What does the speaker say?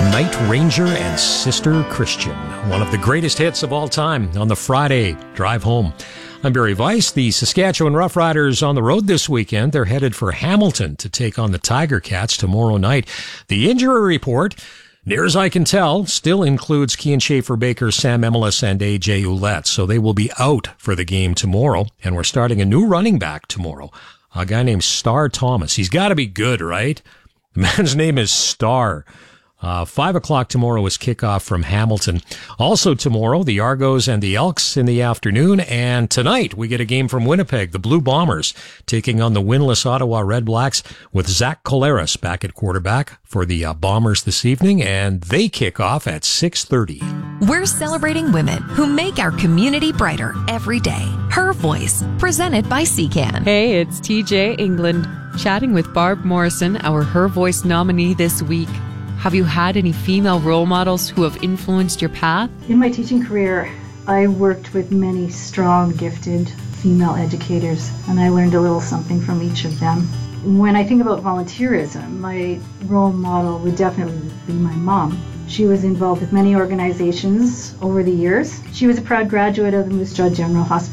Night Ranger and Sister Christian, one of the greatest hits of all time on the Friday drive home. I'm Barry Weiss. The Saskatchewan Roughriders on the road this weekend. They're headed for Hamilton to take on the Tiger Cats tomorrow night. The injury report, near as I can tell, still includes Kian Schaefer-Baker, Sam Emelis, and A.J. Ouellette, so they will be out for the game tomorrow, and we're starting a new running back tomorrow, a guy named Star Thomas. He's got to be good, right? The man's name is Star. 5 o'clock tomorrow is kickoff from Hamilton. Also tomorrow, the Argos and the Elks in the afternoon. And tonight, we get a game from Winnipeg, the Blue Bombers, taking on the winless Ottawa Red Blacks with Zach Collaros back at quarterback for the Bombers this evening. And they kick off at 6:30. We're celebrating women who make our community brighter every day. Her Voice, presented by CCAN. Hey, it's TJ England, chatting with Barb Morrison, our Her Voice nominee this week. Have you had any female role models who have influenced your path? In my teaching career, I worked with many strong, gifted female educators, and I learned a little something from each of them. When I think about volunteerism, my role model would definitely be my mom. She was involved with many organizations over the years. She was a proud graduate of the Moose Jaw General Hospital